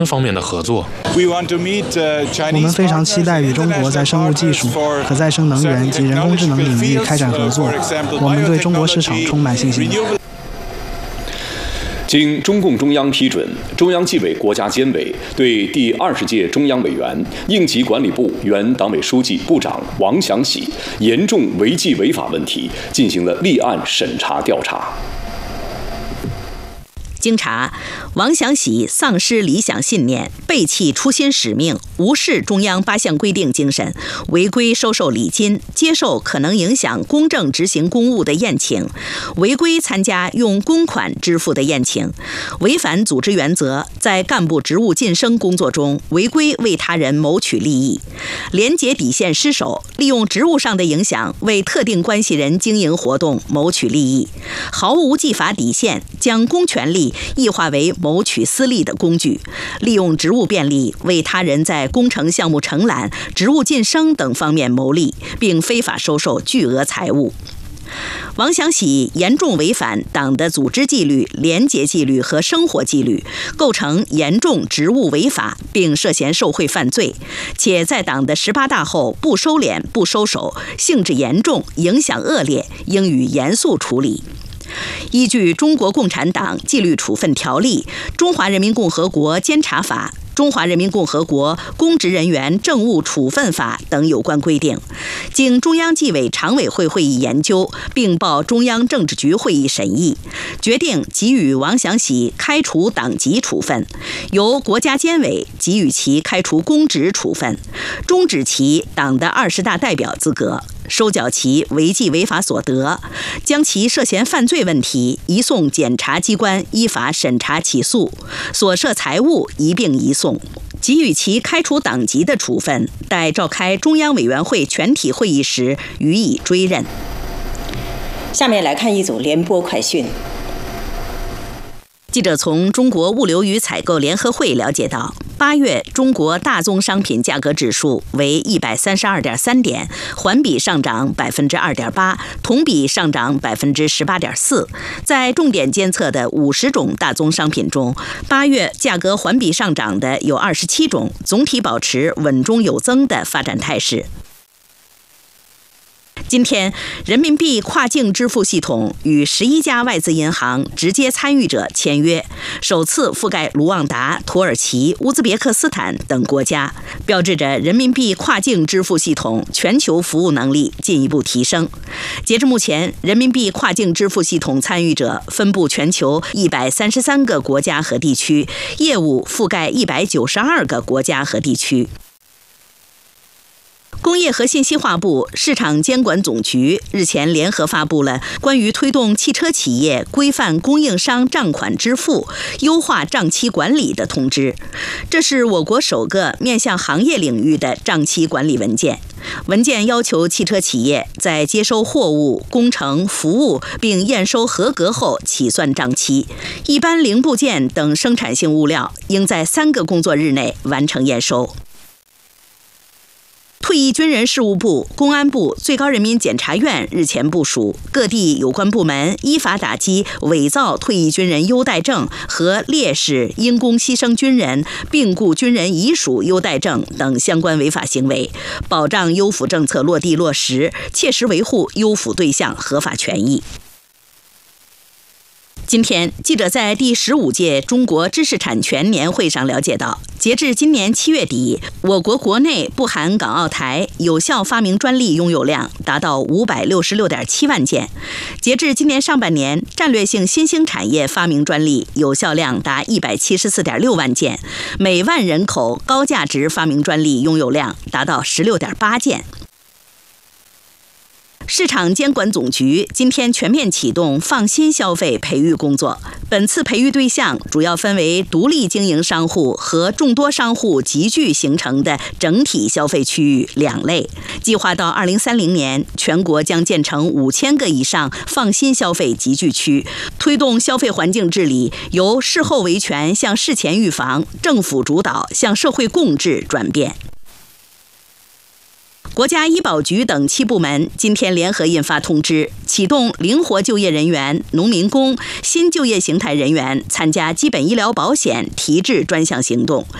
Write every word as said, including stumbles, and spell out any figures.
方面的合作。 我们非常期待与中国在生物技术、可再生能源及人工智能领域开展合作。我们对中国市场充满信心。 经中共中央批准，中央纪委国家监委对第二十届中央委员、应急管理部原党委书记、部长王祥喜严重违纪违法问题进行了立案审查调查。 经查，王祥喜丧失理想信念，背弃初心使命，无视中央八项规定精神，违规收受礼金，接受可能影响公正执行公务的宴请，违规参加用公款支付的宴请，违反组织原则，在干部职务晋升工作中违规为他人谋取利益，廉洁底线失守，利用职务上的影响为特定关系人经营活动谋取利益，毫无纪法底线，将公权力异化为谋取私利的工具，利用职务便利为他人在工程项目承揽、职务晋升等方面谋利，并非法收受巨额财物。王祥喜严重违反党的组织纪律、廉洁纪律和生活纪律，构成严重职务违法，并涉嫌受贿犯罪，且在党的十八大后不收敛、不收手，性质严重，影响恶劣，应予严肃处理。依据《中国共产党纪律处分条例》、《中华人民共和国监察法》、《中华人民共和国公职人员政务处分法》等有关规定，经中央纪委常委会会议研究，并报中央政治局会议审议，决定给予王祥喜开除党籍处分，由国家监委给予其开除公职处分，终止其党的二十大代表资格，收缴其违纪违法所得，将其涉嫌犯罪问题移送检察机关依法审查起诉，所涉财物一并移送，给予其开除党籍的处分，待召开中央委员会全体会议时予以追认。 下面来看一组联播快讯。 记者从中国物流与采购联合会了解到，八月中国大宗商品价格指数为一百三十二点三点，环比上涨百分之二点八，同比上涨百分之十八点四。在重点监测的五十种大宗商品中，八月价格环比上涨的有二十七种，总体保持稳中有增的发展态势。今天，人民币跨境支付系统与十一家外资银行直接参与者签约，首次覆盖卢旺达、土耳其、乌兹别克斯坦等国家，标志着人民币跨境支付系统全球服务能力进一步提升。截至目前，人民币跨境支付系统参与者分布全球一百三十三个国家和地区，业务覆盖一百九十二个国家和地区。工业和信息化部、市场监管总局日前联合发布了关于推动汽车企业规范供应商账款支付、优化账期管理的通知。这是我国首个面向行业领域的账期管理文件。文件要求汽车企业在接收货物、工程、服务并验收合格后起算账期，一般零部件等生产性物料应在三个工作日内完成验收。退役军人事务部、公安部、最高人民检察院日前部署，各地有关部门依法打击伪造退役军人优待证和烈士、因公牺牲军人、病故军人遗属优待证等相关违法行为，保障优抚政策落地落实，切实维护优抚对象合法权益。今天，记者在第十五届中国知识产权年会上了解到，截至今年七月底，我国国内不含港澳台有效发明专利拥有量达到五百六十六点七万件。截至今年上半年，战略性新兴产业发明专利有效量达一百七十四点六万件，每万人口高价值发明专利拥有量达到十六点八件。市场监管总局今天全面启动放心消费培育工作。本次培育对象主要分为独立经营商户和众多商户集聚形成的整体消费区域两类。计划到二零三零年，全国将建成五千个以上放心消费集聚区，推动消费环境治理由事后维权向事前预防、政府主导向社会共治转变。 国家医保局等七部门今天联合印发通知，启动灵活就业人员、农民工、新就业形态人员参加基本医疗保险提质专项行动，